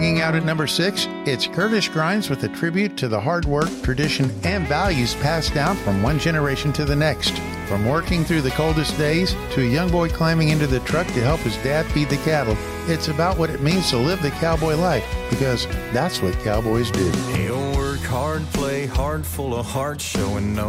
Ringing out at number 6, it's Curtis Grimes with a tribute to the hard work, tradition, and values passed down from one generation to the next. From working through the coldest days to a young boy climbing into the truck to help his dad feed the cattle, it's about what it means to live the cowboy life, because that's what cowboys do. He'll work hard, play hard, full of heart, showing no